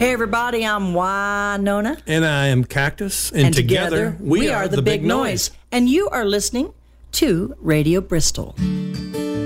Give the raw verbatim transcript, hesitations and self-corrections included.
Hey, everybody, I'm Winona. And I am Cactus. And, And together, together, we, are, the, Big Noise. And you are listening to Radio Bristol.